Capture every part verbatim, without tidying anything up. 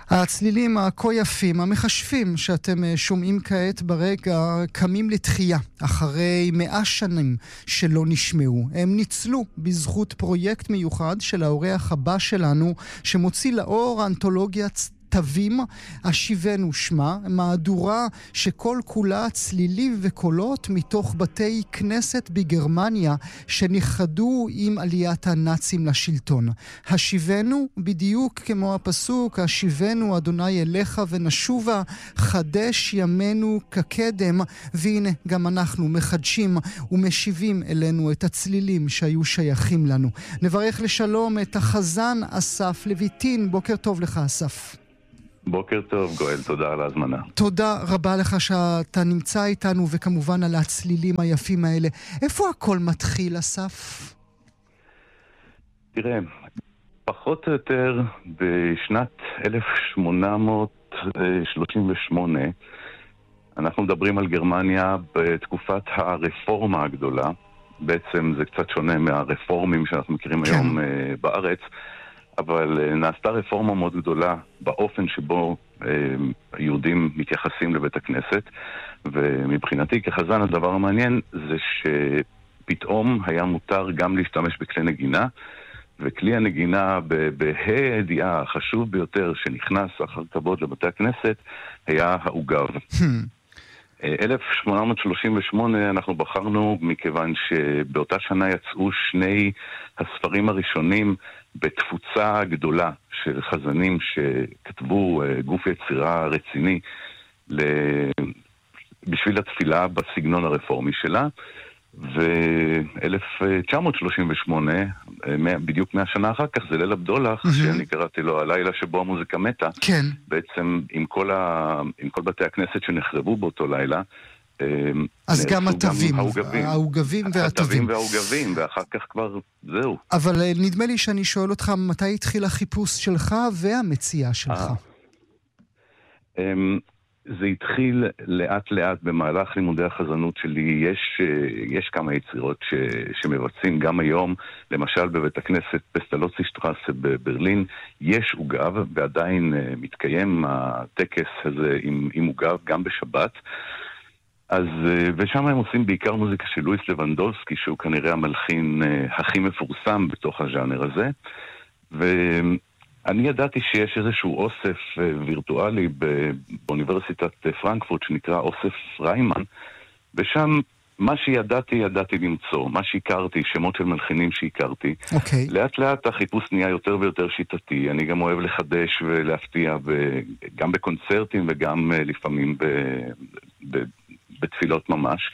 הצלילים הכה יפים, המחשפים שאתם שומעים כעת ברגע, קמים לתחייה אחרי מאה שנים שלא נשמעו. הם ניצלו בזכות פרויקט מיוחד של האורח הבא שלנו, שמוציא לאור אנתולוגיית תווים, השיבנו שמה, מהדורה שכל כולה צלילים וקולות מתוך בתי כנסת בגרמניה שנכחדו עם עליית הנאצים לשלטון. השיבנו, בדיוק כמו הפסוק, השיבנו אדוני אליך ונשובה, חדש ימינו כקדם, והנה גם אנחנו מחדשים ומשיבים אלינו את הצלילים שהיו שייכים לנו. נברך לשלום את החזן אסף לויטין. בוקר טוב לך אסף. בוקר טוב גואל, תודה על ההזמנה. תודה רבה לך שאתה נמצא איתנו, וכמובן על הצלילים היפים האלה. איפה הכל מתחיל, אסף? תראה, פחות או יותר בשנת אלף שמונה מאות שלושים ושמונה אנחנו מדברים על גרמניה בתקופת הרפורמה הגדולה. בעצם זה קצת שונה מהרפורמים שאנחנו מכירים כן. היום בארץ, אבל נעשתה רפורמה מאוד גדולה באופן שבו היהודים מתייחסים לבית הכנסת, ומבחינתי כחזן הדבר המעניין זה שפתאום היה מותר גם להשתמש בכלי נגינה, וכלי הנגינה בה"א הידיעה החשוב ביותר שנכנס אחר כבוד לבתי הכנסת היה העוגב. אלף שמונה מאות שלושים ושמונה אנחנו בחרנו מכיוון שבאותה שנה יצאו שני הספרים הראשונים בתפוצה גדולה של חזנים שכתבו גוף יצירה רציני בשביל התפילה בסגנון הרפורמי שלה. ו-אלף תשע מאות שלושים ושמונה, בדיוק מהשנה אחר כך, זה ליל הבדולח, mm-hmm. שאני קראתי לו הלילה שבו המוזיקה מתה. כן. בעצם עם כל, ה... עם כל בתי הכנסת שנחרבו באותו לילה, אז גם התווים, העוגבים והתווים. התווים והעוגבים, ואחר כך כבר זהו. אבל נדמה לי שאני שואל אותך, מתי התחיל החיפוש שלך והמציאה שלך? זה התחיל לאט לאט במהלך לימודי החזנות שלי. יש, יש כמה יצירות ש, שמבצעים גם היום, למשל בבית הכנסת פסטלוצי שטרסה בברלין, יש עוגב, ועדיין מתקיים הטקס הזה עם, עם עוגב גם בשבת. אז, ושם הם עושים בעיקר מוזיקה של לואיס לבנדולסקי, שהוא כנראה המלחין הכי מפורסם בתוך הז'אנר הזה. ואני ידעתי שיש איזשהו אוסף וירטואלי באוניברסיטת פרנקפורט שנקרא אוסף ריימן, ושם מה שידעתי, ידעתי למצוא, מה שהכרתי, שמות של מלחינים שהכרתי. Okay. לאט לאט החיפוש נהיה יותר ויותר שיטתי. אני גם אוהב לחדש ולהפתיע, גם בקונצרטים וגם לפעמים ב... ב... בתפילות ממש,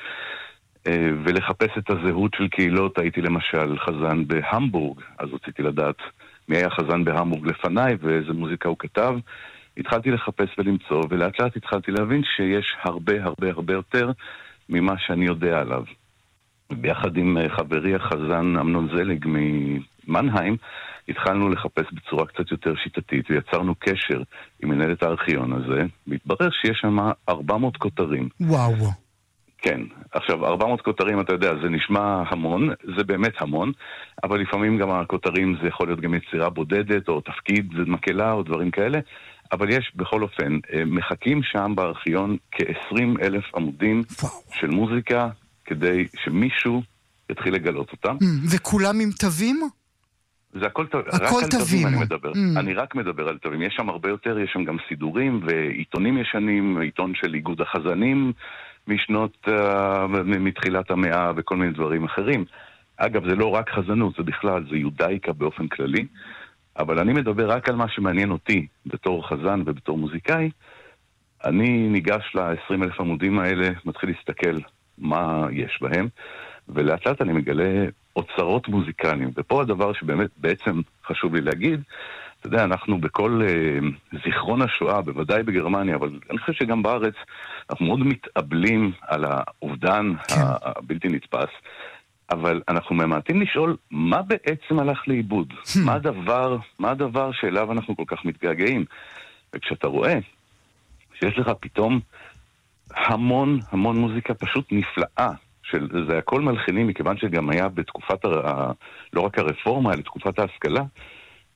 ולחפש את הזהות של קהילות. הייתי למשל חזן בהמבורג, אז רציתי לדעת מי היה חזן בהמבורג לפניי ואיזה מוזיקה הוא כתב. התחלתי לחפש ולמצוא, ולאט לאט התחלתי להבין שיש הרבה הרבה הרבה יותר ממה שאני יודע עליו. ביחד עם חברי החזן אמנון זליג ממנהיים, התחלנו לחפש בצורה קצת יותר שיטתית, ויצרנו קשר עם מנהלת הארכיון הזה, והתברר שיש שם ארבע מאות כותרים. וואו. כן. עכשיו, ארבע מאות כותרים, אתה יודע, זה נשמע המון, זה באמת המון, אבל לפעמים גם הכותרים זה יכול להיות גם יצירה בודדת, או תפקיד, זה מקהלה, או דברים כאלה, אבל יש בכל אופן, מחכים שם בארכיון כ-עשרים אלף עמודים וואו. של מוזיקה, כדי שמישהו יתחיל לגלות אותם. וכולם עם תווים? זה הכל, הכל רק על תווים אני מדבר. Mm. אני רק מדבר על תווים. יש שם הרבה יותר, יש שם גם סידורים ועיתונים ישנים, עיתון של איגוד החזנים משנות, uh, מתחילת המאה וכל מיני דברים אחרים. אגב, זה לא רק חזנות, זה בכלל, זה יודאיקה באופן כללי. אבל אני מדבר רק על מה שמעניין אותי בתור חזן ובתור מוזיקאי. אני ניגש ל-עשרים אלף עמודים האלה, מתחיל להסתכל מה יש בהם, ולאט לאט אני מגלה אוצרות מוזיקליים. ופה הדבר שבאמת בעצם חשוב לי להגיד, אתה יודע, אנחנו בכל uh, זיכרון השואה, בוודאי בגרמניה, אבל אני חושב שגם בארץ, אנחנו מאוד מתאבלים על האובדן כן. הבלתי נתפס, אבל אנחנו ממעטים לשאול מה בעצם הלך לאיבוד, מה הדבר, מה הדבר שאליו אנחנו כל כך מתגעגעים. וכשאתה רואה שיש לך פתאום המון המון מוזיקה פשוט נפלאה, של, זה הכל מלחינים, מכיוון שגם היה בתקופת, ה, לא רק הרפורמה, אלא תקופת ההשכלה,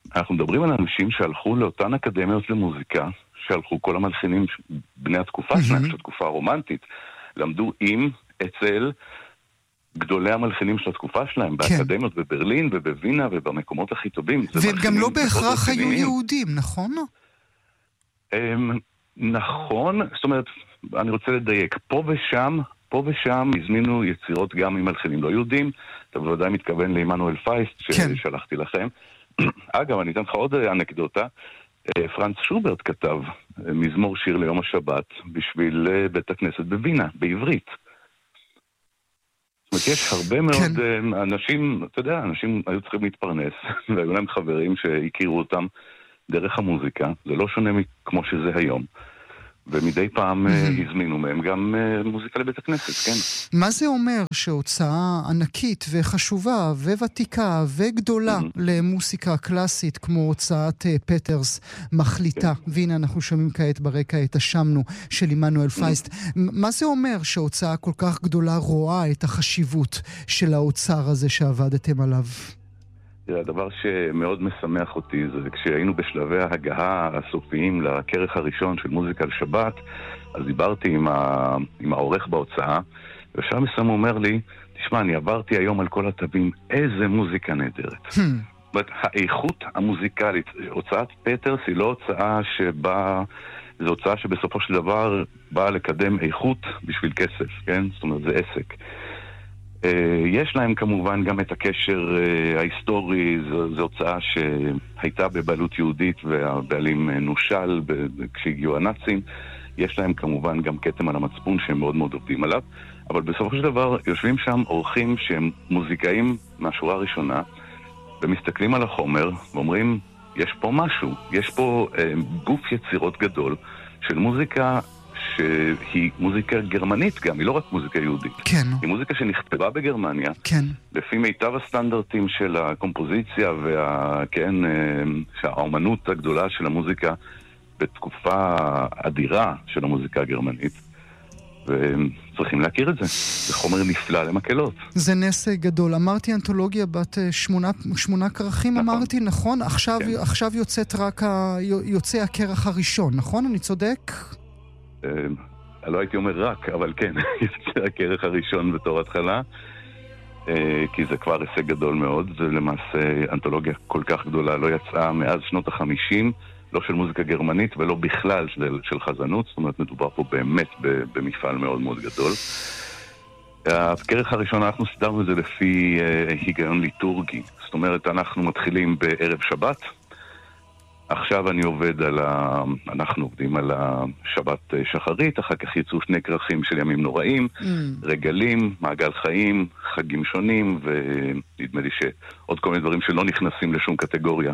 אנחנו מדברים על אנשים שהלכו לאותן אקדמיות למוזיקה, שהלכו כל המלחינים בני התקופה שלהם, של התקופה הרומנטית, למדו עם, אצל גדולי המלחינים של התקופה שלהם, באקדמיות בברלין ובווינה ובמקומות הכי טובים. והם גם לא בהכרח היו יהודים, נכון? נכון, זאת אומרת, אני רוצה לדייק, פה ושם, פה ושם הזמינו יצירות גם עם מלחינים לא יהודים, אתה בוודאי מתכוון לעמנואל פייסט ששלחתי לכם. אגב, אני אתן לך עוד אנקדוטה, פרנץ שוברט כתב מזמור שיר ליום השבת בשביל בית הכנסת בווינה, בעברית. זאת אומרת, יש הרבה מאוד כן. אנשים, אתה יודע, אנשים היו צריכים להתפרנס, והיו להם חברים שהכירו אותם דרך המוזיקה, זה לא שונה כמו שזה היום. ומדי פעם mm-hmm. הזמינו מהם גם מוזיקה לבית הכנסת, כן. מה זה אומר שהוצאה ענקית וחשובה וותיקה וגדולה mm-hmm. למוסיקה קלאסית כמו הוצאת פטרס מחליטה, כן. והנה אנחנו שומעים כעת ברקע את השמנו של עמנואל פייסט, mm-hmm. מה זה אומר שהוצאה כל כך גדולה רואה את החשיבות של האוצר הזה שעבדתם עליו? הדבר שמאוד משמח אותי זה כשהיינו בשלבי ההגעה הסופיים לכרך הראשון של מוזיקה על שבת, אז דיברתי עם, ה... עם העורך בהוצאה, ושם מסם הוא אומר לי, תשמע, אני עברתי היום על כל התווים, איזה מוזיקה נהדרת. Hmm. האיכות המוזיקלית, הוצאת פטרס היא לא הוצאה שבאה, זו הוצאה שבסופו של דבר באה לקדם איכות בשביל כסף, כן? זאת אומרת, זה עסק. יש להם כמובן גם את הקשר ההיסטורי, זו, זו הוצאה שהייתה בבעלות יהודית והבעלים נושל כשהגיעו הנאצים. יש להם כמובן גם כתם על המצפון שהם מאוד מאוד עובדים עליו, אבל בסופו של דבר יושבים שם אורחים שהם מוזיקאים מהשורה הראשונה ומסתכלים על החומר ואומרים, יש פה משהו, יש פה אה, גוף יצירות גדול של מוזיקה שהיא מוזיקה גרמנית גם, היא לא רק מוזיקה יהודית. כן. היא מוזיקה שנכתבה בגרמניה. כן. לפי מיטב הסטנדרטים של הקומפוזיציה וה... כן, שהאומנות הגדולה של המוזיקה בתקופה אדירה של המוזיקה הגרמנית. וצריכים להכיר את זה. זה חומר נפלא למקהלות. זה נס גדול. אמרתי אנתולוגיה בת שמונה, שמונה כרכים, נכון. אמרתי, נכון? עכשיו, כן. עכשיו יוצאת רק ה... יוצא הכרך הראשון, נכון? אני צודק? לא הייתי אומר רק, אבל כן, יוצא הכרך הראשון בתור התחלה, כי זה כבר הישג גדול מאוד, זה למעשה אנתולוגיה כל כך גדולה, לא יצאה מאז שנות החמישים, לא של מוזיקה גרמנית ולא בכלל של, של חזנות, זאת אומרת מדובר פה באמת במפעל מאוד מאוד גדול. הכרך הראשון אנחנו סדרנו את זה לפי היגיון ליטורגי, זאת אומרת אנחנו מתחילים בערב שבת, עכשיו אני עובד על ה... אנחנו עובדים על השבת שחרית, אחר כך יצאו שני כרכים של ימים נוראים, mm. רגלים, מעגל חיים, חגים שונים, ונדמה לי שעוד כל מיני דברים שלא נכנסים לשום קטגוריה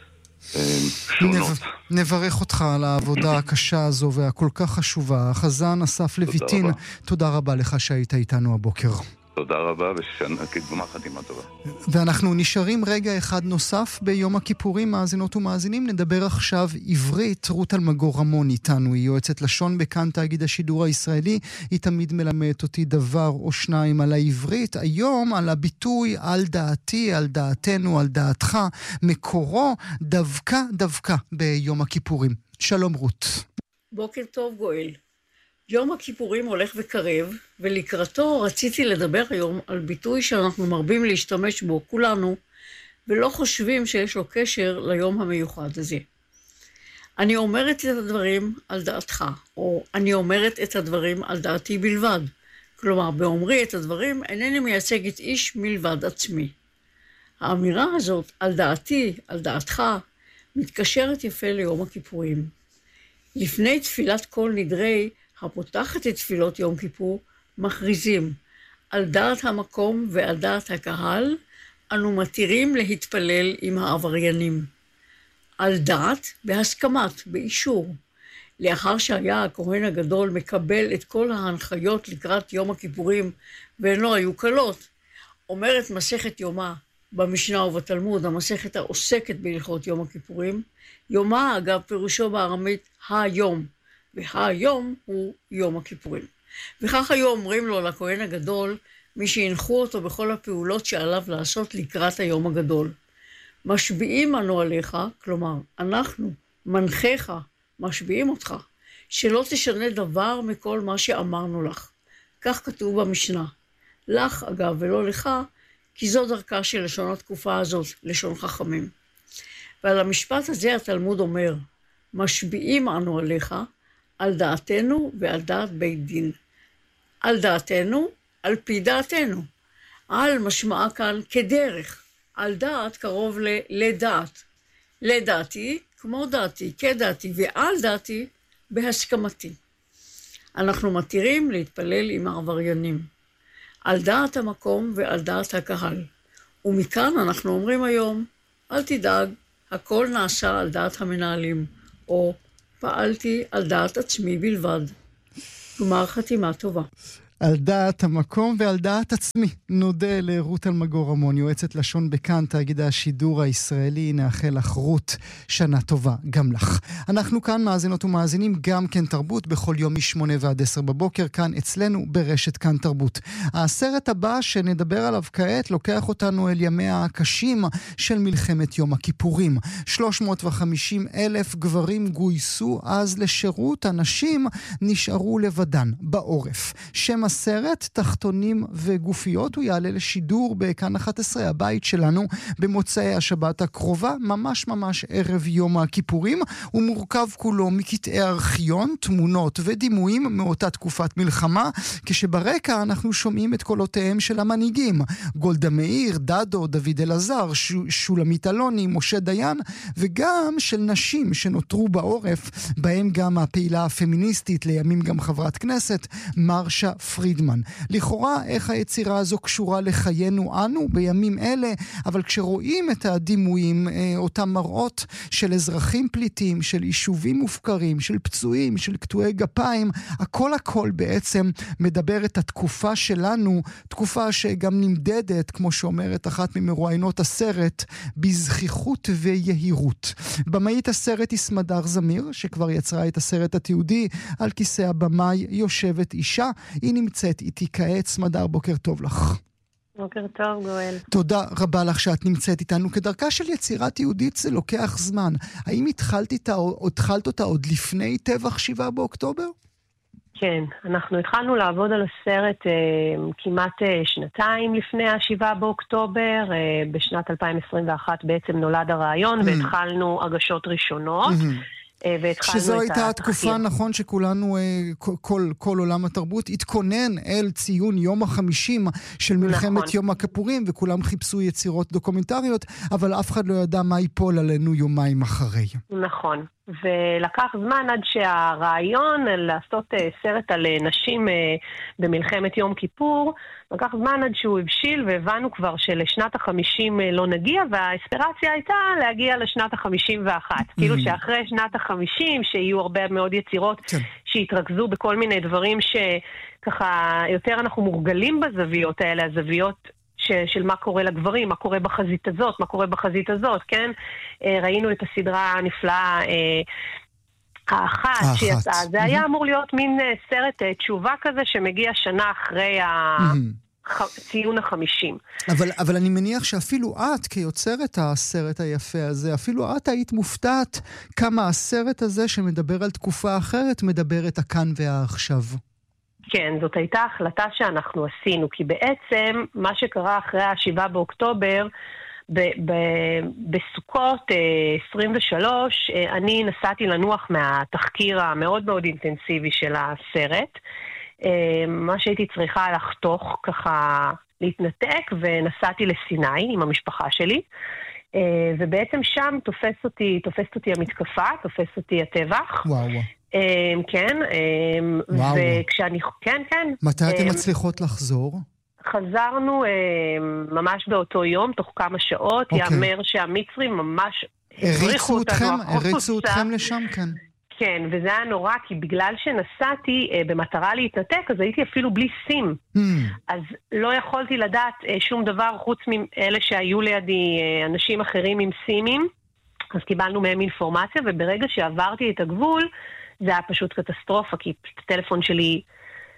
שונות. נב... נברך אותך על העבודה הקשה הזו והכל כך חשובה. החזן אסף לויטין, תודה, תודה רבה לך שהיית איתנו הבוקר. תודה רבה, ושגמר חתימה טובה. ואנחנו נשארים רגע אחד נוסף ביום הכיפורים, מאזינות ומאזינים. נדבר עכשיו עברית. רות אלמגור רמון איתנו, היא יועצת לשון בכאן תאגיד השידור הישראלי. היא תמיד מלמדת אותי דבר או שניים על העברית. היום על הביטוי על דעתי, על דעתנו, על דעתך, מקורו דווקא דווקא ביום הכיפורים. שלום רות. בוקר טוב גואל. יום הכיפורים הולך וקרב, ולקראתו רציתי לדבר היום על ביטוי שאנחנו מרבים להשתמש בו כולנו, ולא חושבים שיש לו קשר ליום המיוחד הזה. אני אומרת את הדברים על דעתך, או אני אומרת את הדברים על דעתי בלבד. כלומר, באומרי את הדברים אינני מייצגת איש מלבד עצמי. האמירה הזאת על דעתי, על דעתך, מתקשרת יפה ליום הכיפורים. לפני תפילת כל נדרי, הפותחת את תפילות יום כיפור, מכריזים על דעת המקום ועל דעת הקהל, אנו מתירים להתפלל עם העבריינים. על דעת, בהסכמת, באישור. לאחר שהיה הכהן הגדול מקבל את כל ההנחיות לקראת יום הכיפורים, והן לא היו קלות, אומרת מסכת יומא במשנה ובתלמוד, המסכת העוסקת בהלכות יום הכיפורים, יומא אגב פירושו בארמית היום, והיום הוא יום הכיפורים. וכך היו אומרים לו לכהן הגדול, מי שהנחו אותו בכל הפעולות שעליו לעשות לקראת היום הגדול. משביעים אנו עליך, כלומר, אנחנו, מנחיך, משביעים אותך, שלא תשנה דבר מכל מה שאמרנו לך. כך כתוב במשנה. לך, אגב, ולא לך, כי זו דרכה של לשון התקופה הזאת, לשון חכמים. ועל המשפט הזה התלמוד אומר, משביעים אנו עליך, על דעתנו ועל דעת בית דין. על דעתנו, על פי דעתנו. על משמעה כאן כדרך. על דעת קרוב ל- לדעת. לדעתי, כמו דעתי, כדעתי, ועל דעתי, בהסכמתי. אנחנו מתירים להתפלל עם העבריינים. על דעת המקום ועל דעת הקהל. ומכאן אנחנו אומרים היום, אל תדאג, הכל נעשה על דעת המנהלים, או פעלתי על דעת עצמי בלבד. כלומר, חתימה טובה. על דעת המקום ועל דעת עצמי. נודה לרות אלמגור רמון, יועצת לשון בכאן, תאגיד השידור הישראלי. נאחל לך רות שנה טובה גם לך. אנחנו כאן מאזינות ומאזינים גם כן תרבות בכל יום משמונה ועד עשר בבוקר, כאן אצלנו ברשת כאן תרבות. הסרט הבא שנדבר עליו כעת לוקח אותנו אל ימיה הקשים של מלחמת יום הכיפורים. שלוש מאות וחמישים אלף גברים גויסו אז לשירות, הנשים נשארו לבדן בעורף. שם הסרט תחתונים וגופיות, הוא יעלה לשידור בכאן אחת עשרה, הבית שלנו, במוצאי השבת הקרובה, ממש ממש ערב יום הכיפורים. הוא מורכב כולו מקטעי ארכיון, תמונות ודימויים מאותה תקופת מלחמה, כשברקע אנחנו שומעים את קולותיהם של המנהיגים, גולדה מאיר, דדו, דוד אלעזר, ש... שולמית אלוני, משה דיין, וגם של נשים שנותרו בעורף, בהם גם הפעילה הפמיניסטית, לימים גם חברת כנסת, מרשה פרידמן. לכאורה, איך היצירה הזו קשורה לחיינו אנו בימים אלה, אבל כשרואים את הדימויים, אותם מראות של אזרחים פליטים, של יישובים מופקרים, של פצועים, של קטועי גפיים, הכל הכל בעצם מדבר את התקופה שלנו, תקופה שגם נמדדת, כמו שאומרת אחת ממרואיינות הסרט, בזכיחות ויהירות. במאית הסרט היא סמדר זמיר, שכבר יצרה את הסרט התיעודי, על כיסא הבמאי יושבת אישה. היא נמצאת איתי כעת. סמדר, בוקר טוב לך. בוקר טוב, גואל. תודה רבה לך שאת נמצאת איתנו. כדרכה של יצירת יהודית זה לוקח זמן. האם התחלת, איתה, התחלת אותה עוד לפני טבח שבעה באוקטובר? כן, אנחנו התחלנו לעבוד על הסרט אה, כמעט אה, שנתיים לפני השבעה באוקטובר. אה, בשנת אלפיים עשרים ואחת בעצם נולד הרעיון, mm. והתחלנו הגשות ראשונות. Mm-hmm. שזו הייתה התקופה, נכון, שכולנו, כל, כל, כל עולם התרבות התכונן אל ציון יום החמישים של מלחמת נכון. יום הכיפורים, וכולם חיפשו יצירות דוקומנטריות, אבל אף אחד לא ידע מה ייפול עלינו יומיים אחרי. נכון. ולקח זמן עד שהרעיון לעשות סרט על נשים במלחמת יום כיפור, לקח זמן עד שהוא הבשיל, והבנו כבר שלשנת החמישים לא נגיע, והאספירציה הייתה להגיע לשנת החמישים ואחת. כאילו שאחרי שנת החמישים, שיהיו הרבה מאוד יצירות שהתרכזו בכל מיני דברים שככה יותר אנחנו מורגלים בזוויות האלה, הזוויות של מה קורה לגברים, מה קורה בחזית הזאת, מה קורה בחזית הזאת, כן? ראינו את הסדרה הנפלאה האחת שיצאה. זה היה אמור להיות מין סרט תשובה כזה שמגיע שנה אחרי ציון החמישים. אבל, אבל אני מניח שאפילו את, כיוצרת הסרט היפה הזה, אפילו את היית מופתעת כמה הסרט הזה שמדבר על תקופה אחרת, מדבר את הכאן והעכשיו. כן, זאת הייתה החלטה שאנחנו עשינו, כי בעצם מה שקרה אחרי השבעה באוקטובר, ב- ב- בסוכות עשרים ושלוש, אני נסעתי לנוח מהתחקיר המאוד מאוד אינטנסיבי של הסרט, מה שהייתי צריכה לחתוך ככה להתנתק, ונסעתי לסיני עם המשפחה שלי, ובעצם שם תופס אותי, תופסת אותי המתקפה, תופס אותי הטבח. וואו וואו. כן, וכשאני, כן, כן. מתי אתם מצליחות לחזור? חזרנו ממש באותו יום, תוך כמה שעות, יאמר שהמצרים ממש הריצו אתכם, הריצו אתכם לשם, כן. כן, וזה היה נורא, כי בגלל שנסעתי במטרה להתנתק, אז הייתי אפילו בלי סים. אז לא יכולתי לדעת שום דבר חוץ מאלה שהיו לידי אנשים אחרים עם סימים, אז קיבלנו מהם אינפורמציה, וברגע שעברתי את הגבול, זה היה פשוט קטסטרופה, כי הטלפון שלי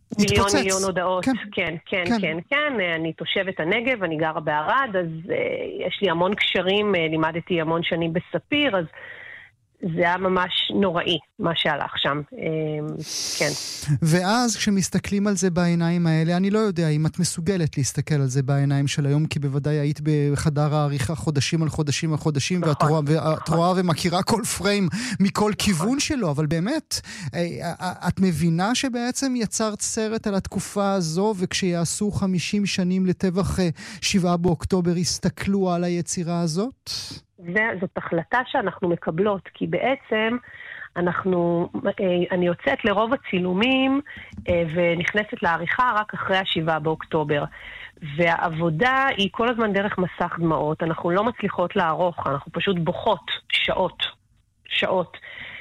מיליון התפוצץ. מיליון הודעות, כן, כן, כן, כן. כן, כן. אני תושבת הנגב, אני גרה בערד, אז uh, יש לי המון קשרים, uh, לימדתי המון שנים בספיר, אז זה היה ממש נוראי, מה שהלך שם. כן. ואז כשמסתכלים על זה בעיניים האלה, אני לא יודע אם את מסוגלת להסתכל על זה בעיניים של היום, כי בוודאי היית בחדר העריכה חודשים על חודשים על חודשים, ואת רואה, ואת רואה ומכירה כל פריים מכל כיוון שלו, אבל באמת, את מבינה שבעצם יצרת סרט על התקופה הזו, וכשיעשו חמישים שנים לטבח שבעה באוקטובר, הסתכלו על היצירה הזאת? זאת החלטה שאנחנו מקבלות, כי בעצם אנחנו, אני יוצאת לרוב הצילומים ונכנסת לעריכה רק אחרי השבעה באוקטובר. והעבודה היא כל הזמן דרך מסך דמעות. אנחנו לא מצליחות לערוך, אנחנו פשוט בוכות שעות, שעות.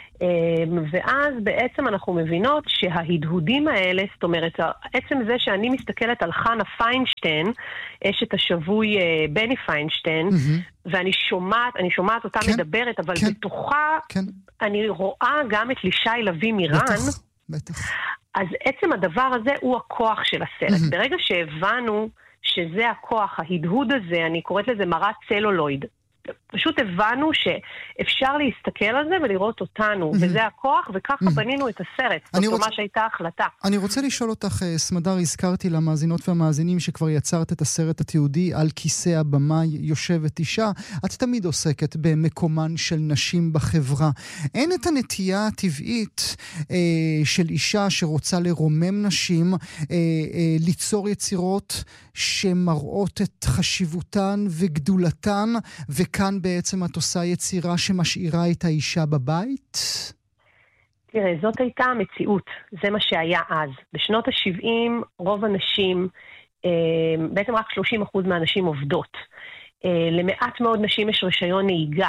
ואז בעצם אנחנו מבינות שההדהודים האלה, זאת אומרת, עצם זה שאני מסתכלת על חנה פיינשטיין, אשת השבוי בני פיינשטיין, ואני שומעת, אני שומעת אותה מדברת, אבל בתוכה אני רואה גם את לישי לוי מירן. בטח, בטח. אז עצם הדבר הזה הוא הכוח של הסרט. ברגע שהבנו שזה הכוח, ההדהוד הזה, אני קוראת לזה מראה צלולויד. פשוט הבנו שאפשר להסתכל על זה ולראות אותנו, וזה הכוח, וככה בנינו את הסרט. זאת ממש הייתה החלטה. אני רוצה לשאול אותך, סמדר, הזכרתי למאזינות והמאזינים שכבר יצרת את הסרט התיעודי על כיסא הבמה יושבת אישה. את תמיד עוסקת במקומן של נשים בחברה. אין את הנטייה הטבעית אה, של אישה שרוצה לרומם נשים, אה, אה, ליצור יצירות שמראות את חשיבותן וגדולתן, וכאן בעצם את עושה יצירה שמשאירה את האישה בבית? תראה, זאת הייתה המציאות. זה מה שהיה אז. בשנות ה-שבעים רוב הנשים, בעצם רק שלושים אחוז מהנשים עובדות. למעט מאוד נשים יש רישיון נהיגה.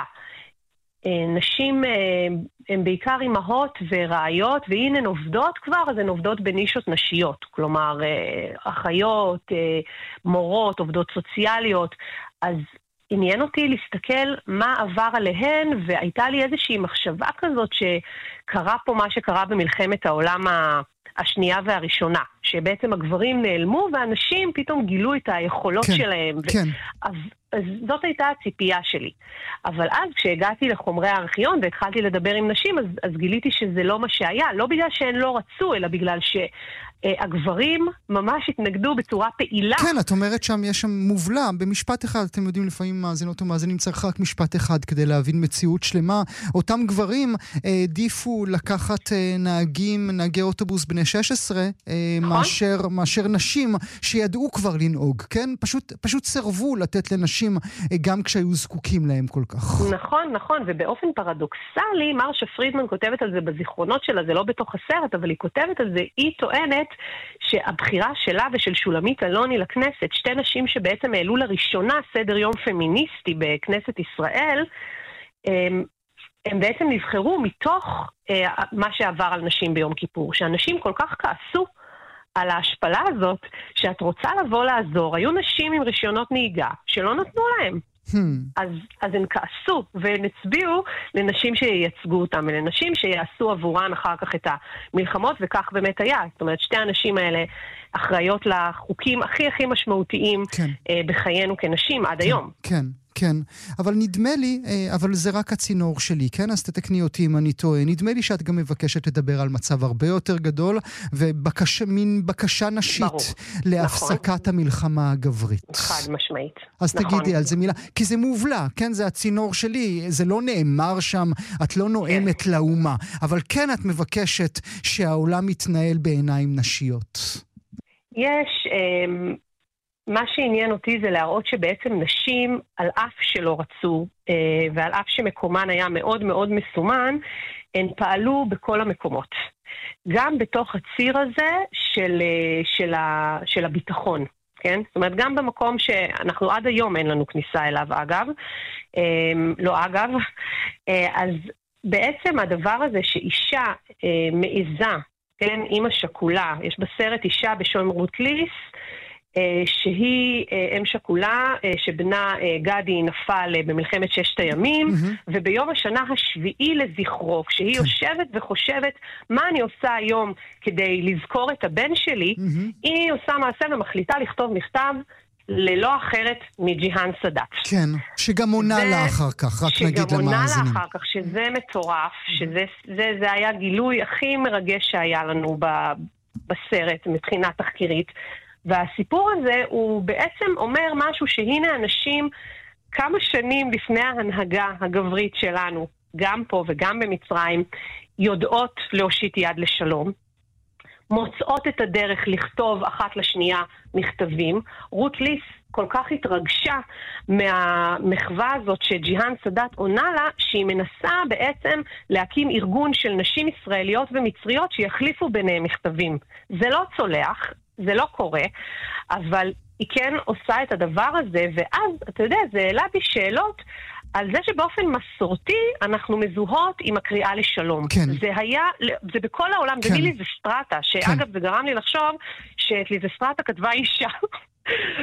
נשים הן בעיקר אימהות ורעיות, והנה הן עובדות כבר, אז הן עובדות בנישות נשיות. כלומר, אחיות, מורות, עובדות סוציאליות. אז עניין אותי להסתכל מה עבר עליהן, והייתה לי איזושהי מחשבה כזאת שקרה פה מה שקרה במלחמת העולם השנייה והראשונה, שבעצם הגברים נעלמו והנשים פתאום גילו את היכולות כן, שלהם. כן. ו- אז, אז זאת הייתה הציפייה שלי. אבל אז כשהגעתי לחומרי הארכיון והתחלתי לדבר עם נשים, אז, אז גיליתי שזה לא מה שהיה, לא בגלל שהן לא רצו, אלא בגלל ש... הגברים ממש התנגדו בצורה פעילה. כן, את אומרת שם יש שם מובלע, במשפט אחד, אתם יודעים לפעמים מאזינות ומאזינים צריך רק משפט אחד כדי להבין מציאות שלמה. אותם גברים העדיפו לקחת נהגים, נהגי אוטובוס בני שש עשרה, מאשר, מאשר נשים שידעו כבר לנהוג, כן? פשוט, פשוט סרבו לתת לנשים גם כשהיו זקוקים להם כל כך. נכון, נכון, ובאופן פרדוקסלי, מרשה פרידמן כותבת על זה בזיכרונות שלה, זה לא בתוך הסרט, אבל היא כותבת על זה, היא טוענת שהבחירה שלה ושל שולמית אלוני לכנסת, שתי נשים שבעצם העלו לראשונה סדר יום פמיניסטי בכנסת ישראל, הם, הם בעצם נבחרו מתוך אה, מה שעבר על נשים ביום כיפור, שאנשים כל כך כעסו על ההשפלה הזאת, שאת רוצה לבוא לעזור, היו נשים עם רישיונות נהיגה שלא נתנו להם. Hmm. אז, אז הם כעסו והם הצביעו לנשים שייצגו אותם ולנשים שיעשו עבורן אחר כך את המלחמות, וכך באמת היה. זאת אומרת, שתי האנשים האלה אחראיות לחוקים הכי הכי משמעותיים כן. אה, בחיינו כנשים עד כן, היום. כן. כן, אבל נדמה לי, אבל זה רק הצינור שלי, כן? אז תתקני אותי אם אני טועה. נדמה לי שאת גם מבקשת לדבר על מצב הרבה יותר גדול, ומין בקשה נשית ברור. להפסקת נכון. המלחמה הגברית. חד משמעית. אז נכון. תגידי על זה מילה, כי זה מובלע, כן? זה הצינור שלי, זה לא נאמר שם, את לא נואמת כן. לאומה, אבל כן את מבקשת שהעולם יתנהל בעיניים נשיות. יש... אמ... מה שעניין אותי זה להראות שבעצם נשים, על אף שלא רצו, ועל אף שמקומן היה מאוד מאוד מסומן, הן פעלו בכל המקומות. גם בתוך הציר הזה של, של, ה, של הביטחון. כן? זאת אומרת, גם במקום שאנחנו עד היום אין לנו כניסה אליו, אגב. לא אגב. אז בעצם הדבר הזה שאישה מעיזה, כן? אמא שכולה, יש בסרט אישה בשם רות ליס, שהיא אם שכולה, שבנה גדי נפל במלחמת ששת הימים, mm-hmm. וביום השנה השביעי לזכרו, כשהיא יושבת וחושבת מה אני עושה היום כדי לזכור את הבן שלי, mm-hmm. היא עושה מעשה ומחליטה לכתוב מכתב ללא אחרת מג'יהאן סאדאת. כן, שגם עונה ו... לה אחר כך, רק נגיד למאזינים. שגם עונה לה אחר כך, שזה מטורף, שזה זה, זה היה גילוי הכי מרגש שהיה לנו ב, בסרט מבחינה תחקירית, והסיפור הזה הוא בעצם אומר משהו שהנה אנשים כמה שנים לפני ההנהגה הגברית שלנו, גם פה וגם במצרים, יודעות להושיט יד לשלום, מוצאות את הדרך לכתוב אחת לשנייה מכתבים. רות ליס כל כך התרגשה מהמחווה הזאת שג'יהאן סאדאת עונה לה, שהיא מנסה בעצם להקים ארגון של נשים ישראליות ומצריות שיחליפו ביניהם מכתבים. זה לא צולח, זה לא קורה, אבל היא כן עושה את הדבר הזה, ואז, אתה יודע, זה העלה בי שאלות על זה שבאופן מסורתי אנחנו מזוהות עם הקריאה לשלום. כן. זה היה, זה בכל העולם, כן. זה מליזסטרטה, שאגב, כן. זה גרם לי לחשוב שאת ליזסטרטה כתבה אישה.